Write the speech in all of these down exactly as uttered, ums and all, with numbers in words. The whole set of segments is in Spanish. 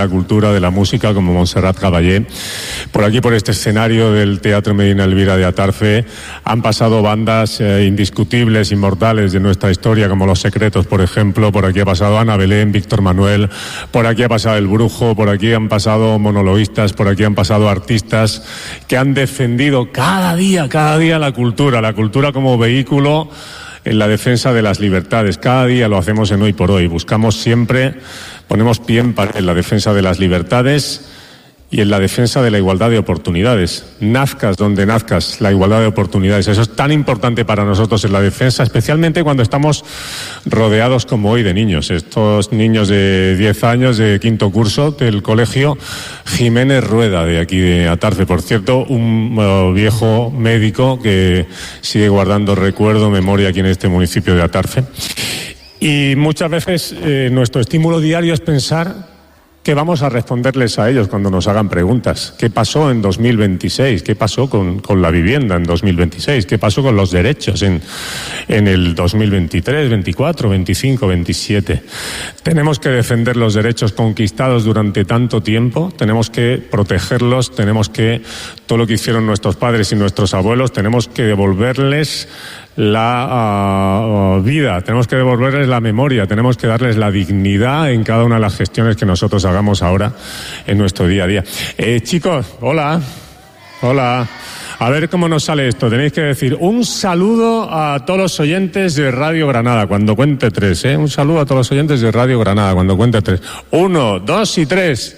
la cultura, de la música, como Montserrat Caballé. Por aquí, por este escenario del Teatro Medina Elvira de Atarfe, han pasado bandas eh, indiscutibles, inmortales de nuestra historia, como Los Secretos, por ejemplo. Por aquí ha pasado Ana Belén, Víctor Manuel, por aquí ha pasado El Brujo, por aquí han pasado monologuistas, por aquí han pasado artistas que han defendido cada día, cada día la cultura, la cultura como vehículo en la defensa de las libertades. Cada día lo hacemos en Hoy por Hoy. Buscamos siempre, ponemos pie en pared en la defensa de las libertades y en la defensa de la igualdad de oportunidades. Nazcas donde nazcas, la igualdad de oportunidades. Eso es tan importante para nosotros en la defensa, especialmente cuando estamos rodeados como hoy de niños. Estos niños de diez años, de quinto curso del colegio Jiménez Rueda, de aquí de Atarfe. Por cierto, un uh, viejo médico que sigue guardando recuerdo, memoria aquí en este municipio de Atarfe. Y muchas veces eh, nuestro estímulo diario es pensar ¿qué vamos a responderles a ellos cuando nos hagan preguntas? ¿Qué pasó en dos mil veintiséis? ¿Qué pasó con, con la vivienda en dos mil veintiséis? ¿Qué pasó con los derechos en, en el dos mil veintitrés, veinticuatro, veinticinco, veintisiete? Tenemos que defender los derechos conquistados durante tanto tiempo, tenemos que protegerlos, tenemos que, todo lo que hicieron nuestros padres y nuestros abuelos, tenemos que devolverles la uh, vida, tenemos que devolverles la memoria, tenemos que darles la dignidad en cada una de las gestiones que nosotros hagamos ahora en nuestro día a día. Eh, chicos, hola, hola. A ver cómo nos sale esto. Tenéis que decir un saludo a todos los oyentes de Radio Granada cuando cuente tres, ¿eh? Un saludo a todos los oyentes de Radio Granada cuando cuente tres. Uno, dos y tres.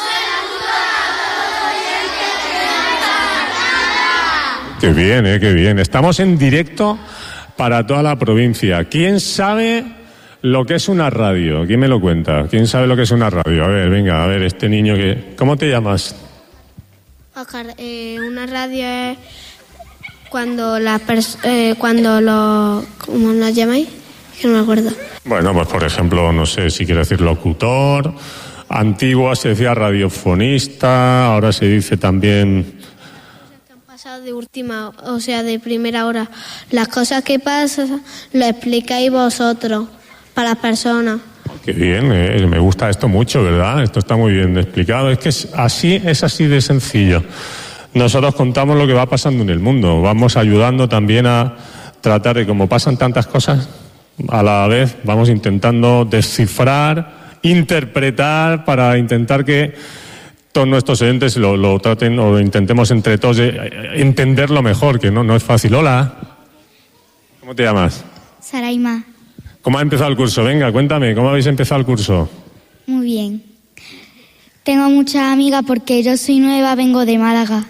Qué bien, eh, qué bien. Estamos en directo para toda la provincia. ¿Quién sabe lo que es una radio? ¿Quién me lo cuenta? ¿Quién sabe lo que es una radio? A ver, venga, a ver, este niño que... ¿Cómo te llamas? Oscar, eh, una radio es cuando la pers- eh, cuando lo... ¿Cómo nos llamáis? Que no me acuerdo. Bueno, pues por ejemplo, no sé si quiero decir locutor. Antigua se decía radiofonista, ahora se dice también... de última, o sea, de primera hora. Las cosas que pasan lo explicáis vosotros para las personas. Qué bien, eh, me gusta esto mucho, ¿verdad? Esto está muy bien explicado. Es que es así, es así de sencillo. Nosotros contamos lo que va pasando en el mundo. Vamos ayudando también a tratar de, como pasan tantas cosas, a la vez vamos intentando descifrar, interpretar para intentar que todos nuestros oyentes lo, lo traten o intentemos entre todos eh, entenderlo mejor, que no, no es fácil. Hola, ¿cómo te llamas? Saraima. ¿Cómo ha empezado el curso? Venga, cuéntame, ¿cómo habéis empezado el curso? Muy bien. Tengo muchas amigas porque yo soy nueva, vengo de Málaga.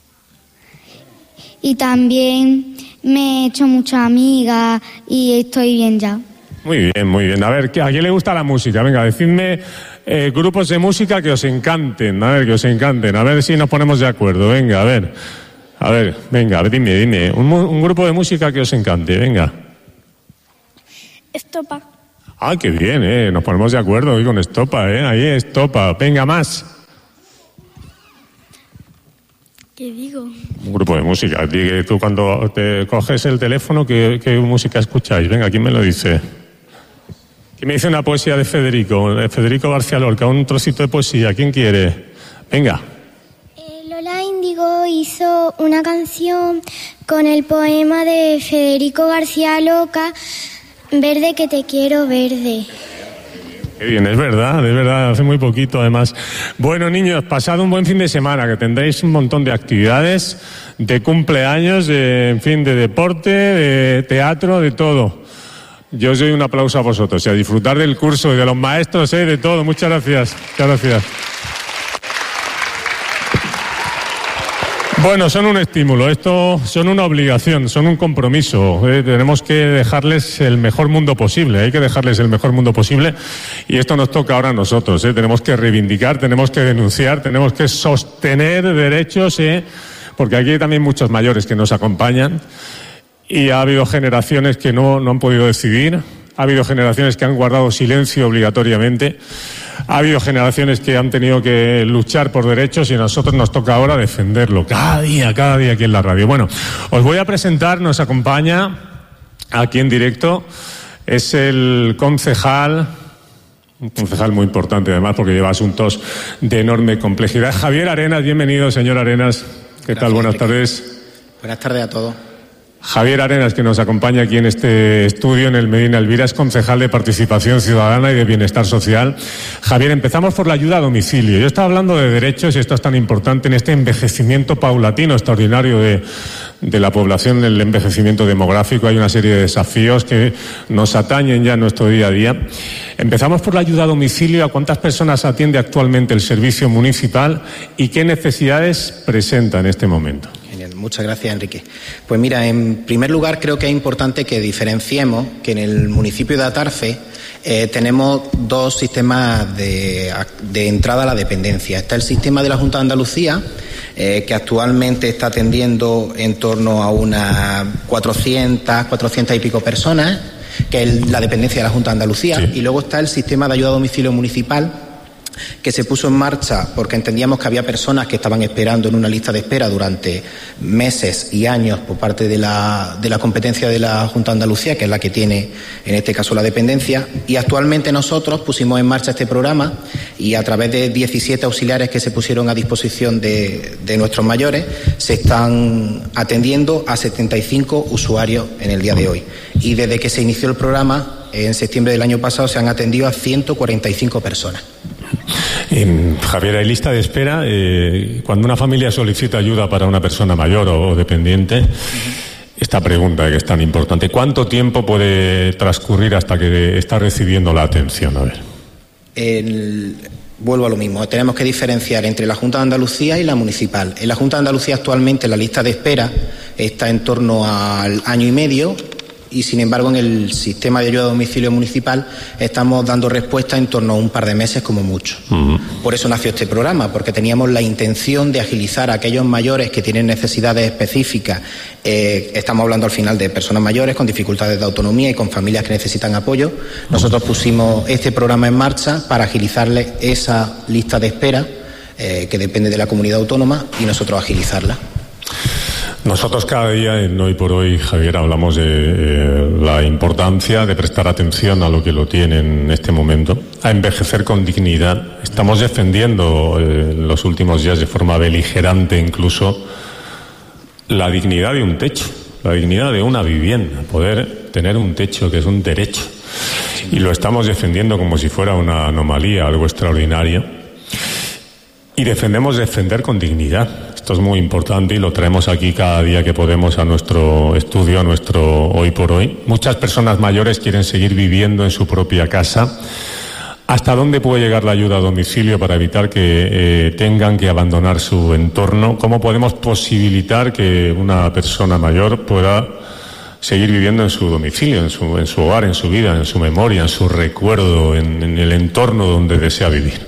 Y también me he hecho muchas amigas y estoy bien ya. Muy bien, muy bien. A ver, ¿a quién le gusta la música? Venga, decidme eh, grupos de música que os encanten. A ver, que os encanten. A ver si nos ponemos de acuerdo. Venga, a ver. A ver, venga, dime, dime. Un, un grupo de música que os encante. Venga. Estopa. Ah, qué bien, ¿eh? Nos ponemos de acuerdo hoy con Estopa, ¿eh? Ahí, Estopa. Venga, más. ¿Qué digo? Un grupo de música. Tú cuando te coges el teléfono, ¿qué, qué música escucháis? Venga, ¿quién me lo dice? ¿Quién me dice una poesía de Federico? De Federico García Lorca, un trocito de poesía. ¿Quién quiere? Venga. Eh, Lola Índigo hizo una canción con el poema de Federico García Lorca, Verde que te quiero verde. Qué bien, es verdad, es verdad, hace muy poquito además. Bueno, niños, pasad un buen fin de semana, que tendréis un montón de actividades, de cumpleaños, de, en fin, de deporte, de teatro, de todo. Yo os doy un aplauso a vosotros y a disfrutar del curso y de los maestros, ¿eh? De todo. Muchas gracias, muchas gracias. Bueno, son un estímulo, esto son una obligación, son un compromiso. Eh, tenemos que dejarles el mejor mundo posible, hay que dejarles el mejor mundo posible y esto nos toca ahora a nosotros. Eh. Tenemos que reivindicar, tenemos que denunciar, tenemos que sostener derechos, eh, porque aquí hay también muchos mayores que nos acompañan y ha habido generaciones que no, no han podido decidir, ha habido generaciones que han guardado silencio obligatoriamente. Ha habido generaciones que han tenido que luchar por derechos y a nosotros nos toca ahora defenderlo. Cada día, cada día aquí en la radio. Bueno, os voy a presentar, nos acompaña aquí en directo, es el concejal Un concejal muy importante, además, porque lleva asuntos de enorme complejidad. Javier Arenas, bienvenido, señor Arenas. ¿Qué tal? Buenas tardes. Buenas tardes a todos. Javier Arenas, que nos acompaña aquí en este estudio en el Medina Elvira, es concejal de Participación Ciudadana y de Bienestar Social. Javier, empezamos por la ayuda a domicilio. Yo estaba hablando de derechos y esto es tan importante en este envejecimiento paulatino extraordinario de, de la población, el envejecimiento demográfico. Hay una serie de desafíos que nos atañen ya en nuestro día a día. Empezamos por la ayuda a domicilio. ¿A cuántas personas atiende actualmente el servicio municipal y qué necesidades presenta en este momento? Muchas gracias, Enrique. Pues mira, en primer lugar creo que es importante que diferenciemos que en el municipio de Atarfe eh, tenemos dos sistemas de, de entrada a la dependencia. Está el sistema de la Junta de Andalucía, eh, que actualmente está atendiendo en torno a unas cuatrocientas, cuatrocientas y pico personas, que es la dependencia de la Junta de Andalucía. Sí. Y luego está el sistema de ayuda a domicilio municipal, que se puso en marcha porque entendíamos que había personas que estaban esperando en una lista de espera durante meses y años por parte de la, de la competencia de la Junta de Andalucía, que es la que tiene en este caso la dependencia, y actualmente nosotros pusimos en marcha este programa y a través de diecisiete auxiliares que se pusieron a disposición de, de nuestros mayores se están atendiendo a setenta y cinco usuarios en el día de hoy. Y desde que se inició el programa, en septiembre del año pasado, se han atendido a ciento cuarenta y cinco personas. Eh, Javier, hay lista de espera. Eh, cuando una familia solicita ayuda para una persona mayor o, o dependiente, uh-huh. esta pregunta que es tan importante, ¿cuánto tiempo puede transcurrir hasta que está recibiendo la atención? A ver. El, vuelvo a lo mismo, tenemos que diferenciar entre la Junta de Andalucía y la municipal. En la Junta de Andalucía actualmente la lista de espera está en torno al año y medio, y sin embargo en el sistema de ayuda a domicilio municipal estamos dando respuesta en torno a un par de meses como mucho. Uh-huh. Por eso nació este programa, porque teníamos la intención de agilizar a aquellos mayores que tienen necesidades específicas. Eh, estamos hablando al final de personas mayores con dificultades de autonomía y con familias que necesitan apoyo. Nosotros pusimos este programa en marcha para agilizarles esa lista de espera eh, que depende de la comunidad autónoma y nosotros agilizarla. Nosotros cada día en Hoy por Hoy, Javier, hablamos de eh, la importancia de prestar atención a lo que lo tiene en este momento, a envejecer con dignidad. Estamos defendiendo eh, en los últimos días de forma beligerante incluso la dignidad de un techo, la dignidad de una vivienda, poder tener un techo que es un derecho. Y lo estamos defendiendo como si fuera una anomalía, algo extraordinario. Y defendemos defender con dignidad. Esto es muy importante y lo traemos aquí cada día que podemos a nuestro estudio, a nuestro Hoy por Hoy. Muchas personas mayores quieren seguir viviendo en su propia casa. ¿Hasta dónde puede llegar la ayuda a domicilio para evitar que eh, tengan que abandonar su entorno? ¿Cómo podemos posibilitar que una persona mayor pueda seguir viviendo en su domicilio, en su, en su hogar, en su vida, en su memoria, en su recuerdo, en, en el entorno donde desea vivir?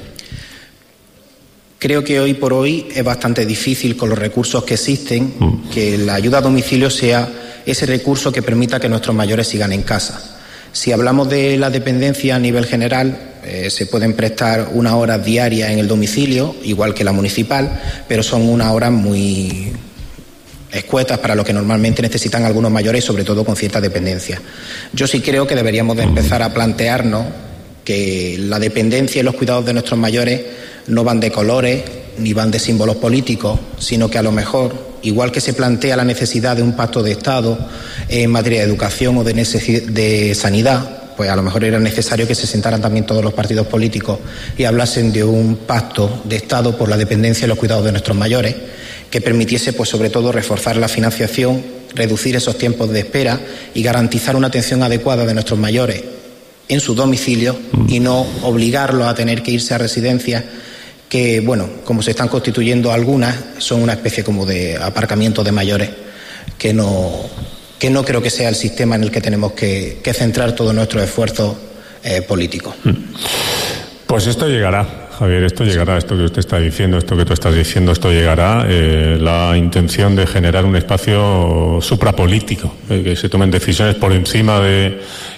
Creo que hoy por hoy es bastante difícil con los recursos que existen mm. que la ayuda a domicilio sea ese recurso que permita que nuestros mayores sigan en casa. Si hablamos de la dependencia a nivel general, eh, se pueden prestar unas horas diarias en el domicilio, igual que la municipal, pero son unas horas muy escuetas para lo que normalmente necesitan algunos mayores, sobre todo con cierta dependencia. Yo sí creo que deberíamos de empezar a plantearnos que la dependencia y los cuidados de nuestros mayores no van de colores ni van de símbolos políticos, sino que a lo mejor, igual que se plantea la necesidad de un pacto de Estado en materia de educación o de, de sanidad, pues a lo mejor era necesario que se sentaran también todos los partidos políticos y hablasen de un pacto de Estado por la dependencia y los cuidados de nuestros mayores, que permitiese, pues sobre todo, reforzar la financiación, reducir esos tiempos de espera y garantizar una atención adecuada de nuestros mayores en su domicilio y no obligarlos a tener que irse a residencias que, bueno, como se están constituyendo algunas, son una especie como de aparcamiento de mayores, que no, que no creo que sea el sistema en el que tenemos que, que centrar todos nuestros esfuerzos eh, políticos. Pues esto llegará, Javier, esto llegará, esto que usted está diciendo, esto que tú estás diciendo, esto llegará. Eh, la intención de generar un espacio suprapolítico, eh, que se tomen decisiones por encima de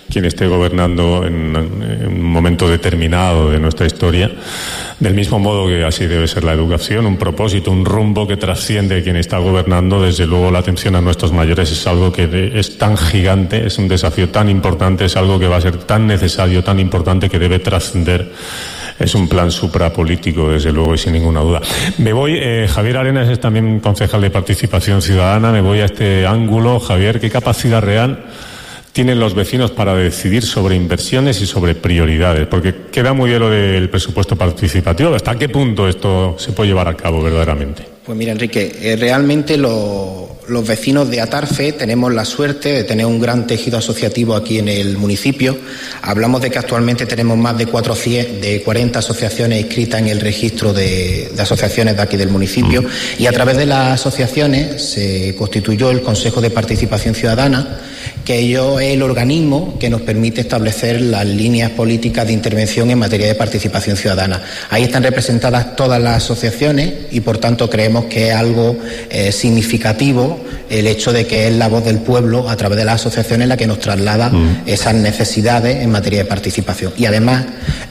quien esté gobernando en, en un momento determinado de nuestra historia. Del mismo modo que así debe ser la educación, un propósito, un rumbo que trasciende quien está gobernando. Desde luego la atención a nuestros mayores es algo que es tan gigante, es un desafío tan importante, es algo que va a ser tan necesario, tan importante, que debe trascender. Es un plan suprapolítico, desde luego, y sin ninguna duda. Me voy, eh, Javier Arenas es también concejal de Participación Ciudadana, me voy a este ángulo. Javier, ¿qué capacidad real tienen los vecinos para decidir sobre inversiones y sobre prioridades? Porque queda muy bien lo del presupuesto participativo. ¿Hasta qué punto esto se puede llevar a cabo verdaderamente? Pues mira, Enrique, eh, realmente lo, los vecinos de Atarfe tenemos la suerte de tener un gran tejido asociativo aquí en el municipio. Hablamos de que actualmente tenemos más de cuatrocientas, de cuarenta asociaciones inscritas en el registro de, de asociaciones de aquí del municipio, y a través de las asociaciones se constituyó el Consejo de Participación Ciudadana, que ello es el organismo que nos permite establecer las líneas políticas de intervención en materia de participación ciudadana. Ahí están representadas todas las asociaciones y, por tanto, creemos que es algo eh, significativo el hecho de que es la voz del pueblo a través de las asociaciones la que nos traslada mm. esas necesidades en materia de participación. Y además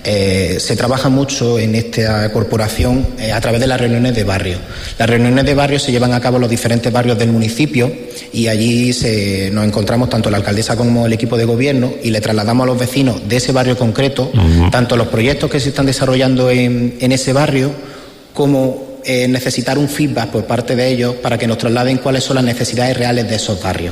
eh, se trabaja mucho en esta corporación eh, a través de las reuniones de barrio. Las reuniones de barrio se llevan a cabo en los diferentes barrios del municipio, y allí se, nos encontramos tanto la alcaldesa como el equipo de gobierno y le trasladamos a los vecinos de ese barrio concreto uh-huh. tanto los proyectos que se están desarrollando en, en ese barrio como eh, necesitar un feedback por parte de ellos para que nos trasladen cuáles son las necesidades reales de esos barrios.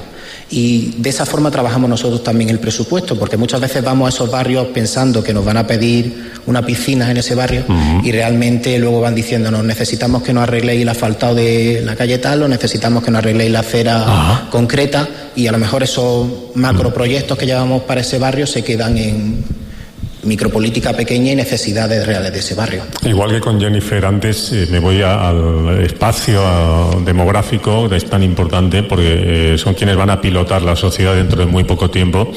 Y de esa forma trabajamos nosotros también el presupuesto, porque muchas veces vamos a esos barrios pensando que nos van a pedir una piscina en ese barrio uh-huh. y realmente luego van diciéndonos: necesitamos que nos arregléis el asfaltado de la calle tal, o necesitamos que nos arregléis la acera uh-huh. concreta, y a lo mejor esos macroproyectos que llevamos para ese barrio se quedan en micropolítica pequeña y necesidades reales de ese barrio. Igual que con Jennifer antes, eh, me voy a, al espacio a, demográfico, es tan importante porque eh, son quienes van a pilotar la sociedad dentro de muy poco tiempo.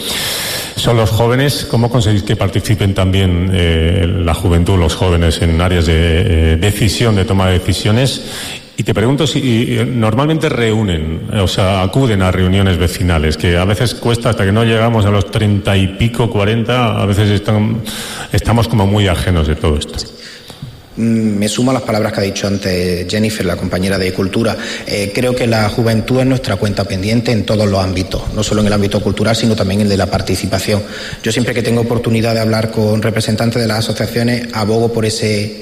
Son los jóvenes. ¿Cómo conseguís que participen también eh, la juventud, los jóvenes, en áreas de eh, decisión, de toma de decisiones? Y te pregunto si normalmente reúnen, o sea, acuden a reuniones vecinales, que a veces cuesta hasta que no llegamos a los treinta y pico, cuarenta, a veces están, estamos como muy ajenos de todo esto. Me sumo a las palabras que ha dicho antes Jennifer, la compañera de Cultura. Eh, creo que la juventud es nuestra cuenta pendiente en todos los ámbitos, no solo en el ámbito cultural, sino también en el de la participación. Yo siempre que tengo oportunidad de hablar con representantes de las asociaciones, abogo por ese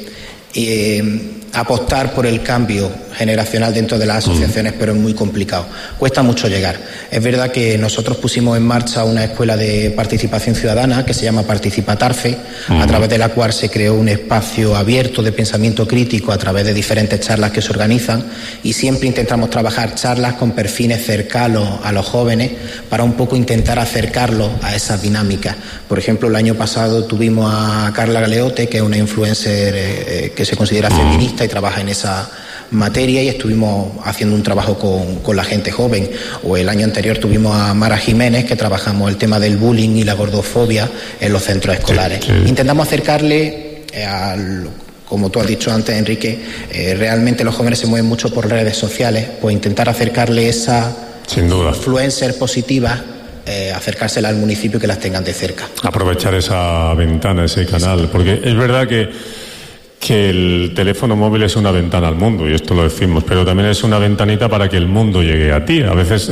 eh, apostar por el cambio generacional dentro de las asociaciones, pero es muy complicado. Cuesta mucho llegar. Es verdad que nosotros pusimos en marcha una escuela de participación ciudadana que se llama Participa Atarfe, uh-huh. a través de la cual se creó un espacio abierto de pensamiento crítico a través de diferentes charlas que se organizan, y siempre intentamos trabajar charlas con perfiles cercanos a los jóvenes para un poco intentar acercarlos a esas dinámicas. Por ejemplo, el año pasado tuvimos a Carla Galeote, que es una influencer eh, que se considera feminista y trabaja en esa materia, y estuvimos haciendo un trabajo con, con la gente joven. O el año anterior tuvimos a Mara Jiménez, que trabajamos el tema del bullying y la gordofobia en los centros escolares. Sí, sí. Intentamos acercarle eh, al... Como tú has dicho antes, Enrique, eh, realmente los jóvenes se mueven mucho por redes sociales, pues intentar acercarle esa Sin duda. influencer positiva, eh, acercársela al municipio, que las tengan de cerca. Aprovechar esa ventana, ese canal, porque es verdad que que el teléfono móvil es una ventana al mundo, y esto lo decimos, pero también es una ventanita para que el mundo llegue a ti. A veces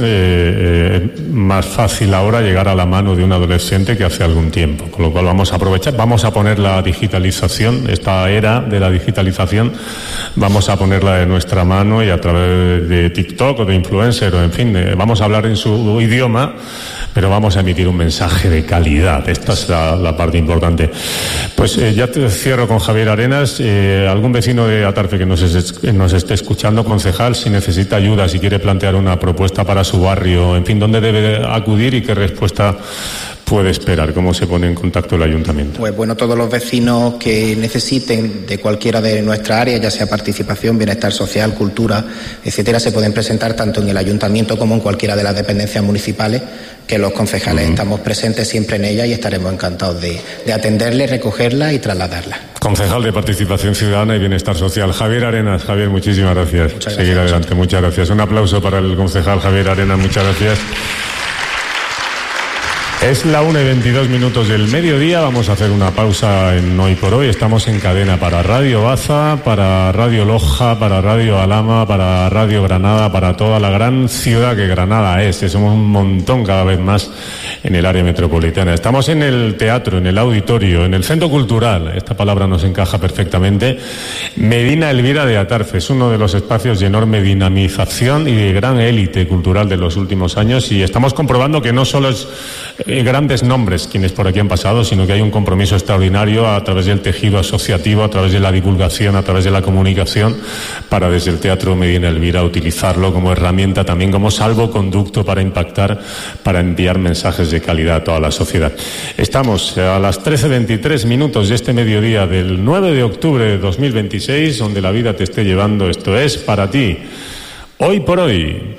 eh, es más fácil ahora llegar a la mano de un adolescente que hace algún tiempo, con lo cual vamos a aprovechar, vamos a poner la digitalización, esta era de la digitalización, vamos a ponerla de nuestra mano, y a través de TikTok o de influencer, o en fin, eh, vamos a hablar en su idioma, pero vamos a emitir un mensaje de calidad. Esta es la, la parte importante. Pues eh, ya te cierro con Javier Arenas. Eh, algún vecino de Atarfe que nos, es, nos esté escuchando, concejal, si necesita ayuda, si quiere plantear una propuesta para su barrio, en fin, ¿dónde debe acudir y qué respuesta puede esperar? ¿Cómo se pone en contacto el ayuntamiento? Pues bueno, todos los vecinos que necesiten de cualquiera de nuestra área, ya sea participación, bienestar social, cultura, etcétera, se pueden presentar tanto en el ayuntamiento como en cualquiera de las dependencias municipales, que los concejales uh-huh. estamos presentes siempre en ella, y estaremos encantados de, de atenderles, recogerla y trasladarla. Concejal de Participación Ciudadana y Bienestar Social, Javier Arenas. Javier, muchísimas gracias. Muchas gracias. Seguir adelante, muchas gracias. Un aplauso para el concejal Javier Arenas, muchas gracias. Es la una y veintidós minutos del mediodía. Vamos a hacer una pausa en Hoy por Hoy. Estamos en cadena para Radio Baza, para Radio Loja, para Radio Alhama, para Radio Granada, para toda la gran ciudad que Granada es. Somos un montón cada vez más en el área metropolitana. Estamos en el teatro, en el auditorio, en el centro cultural. Esta palabra nos encaja perfectamente. Medina Elvira de Atarfe es uno de los espacios de enorme dinamización y de gran élite cultural de los últimos años, y estamos comprobando que no solo es eh, grandes nombres quienes por aquí han pasado, sino que hay un compromiso extraordinario a través del tejido asociativo, a través de la divulgación, a través de la comunicación, para desde el Teatro Medina Elvira utilizarlo como herramienta, también como salvoconducto para impactar, para enviar mensajes de calidad a toda la sociedad. Estamos a las trece veintitrés minutos de este mediodía del nueve de octubre de dos mil veintiséis, donde la vida te esté llevando. Esto es para ti, Hoy por Hoy.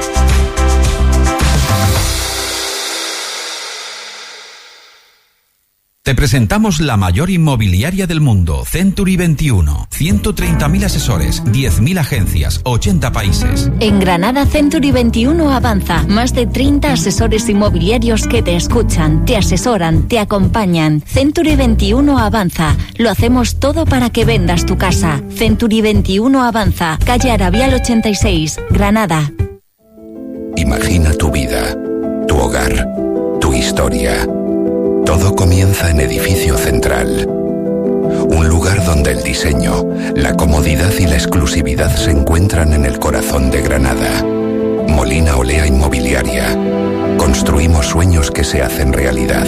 Te presentamos la mayor inmobiliaria del mundo, Century veintiuno. ciento treinta mil asesores, diez mil agencias, ochenta países. En Granada, Century veintiuno avanza. Más de treinta asesores inmobiliarios que te escuchan, te asesoran, te acompañan. Century veintiuno avanza. Lo hacemos todo para que vendas tu casa. Century veintiuno avanza. Calle Arabial ochenta y seis, Granada. Imagina tu vida, tu hogar, tu historia. Todo comienza en Edificio Central, un lugar donde el diseño, la comodidad y la exclusividad se encuentran en el corazón de Granada. Molina Olea Inmobiliaria. Construimos sueños que se hacen realidad.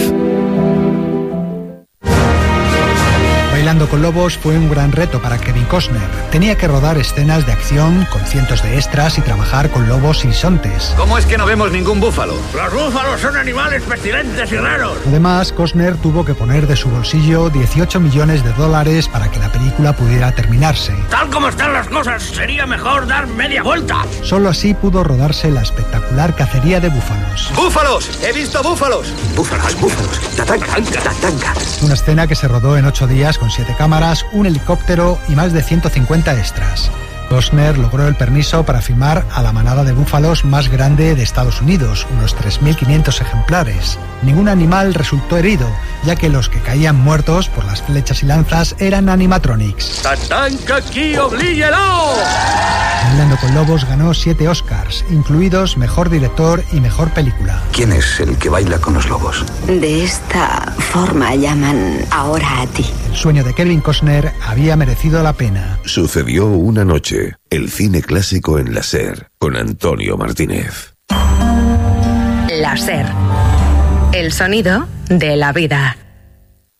Bailando con Lobos fue un gran reto para Kevin Costner. Tenía que rodar escenas de acción con cientos de extras y trabajar con lobos y bisontes. ¿Cómo es que no vemos ningún búfalo? Los búfalos son animales pestilentes y raros. Además, Costner tuvo que poner de su bolsillo dieciocho millones de dólares para que la película pudiera terminarse. Tal como están las cosas, sería mejor dar media vuelta. Solo así pudo rodarse la espectacular cacería de búfalos. ¡Búfalos! ¡He visto búfalos! ¡Búfalos, búfalos! ¡Tatanca, tatanca! Una escena que se rodó en ocho días con siete cámaras, un helicóptero y más de ciento cincuenta extras. Costner logró el permiso para filmar a la manada de búfalos más grande de Estados Unidos, unos tres mil quinientos ejemplares. Ningún animal resultó herido, ya que los que caían muertos por las flechas y lanzas eran animatronics. ¡Tatanca aquí, oblíguelo! Bailando con Lobos ganó siete Oscars, incluidos Mejor Director y Mejor Película. ¿Quién es el que baila con los lobos? De esta forma llaman ahora a ti. El sueño de Kevin Costner había merecido la pena. Sucedió una noche, el cine clásico en la SER, con Antonio Martínez. La SER, el sonido de la vida.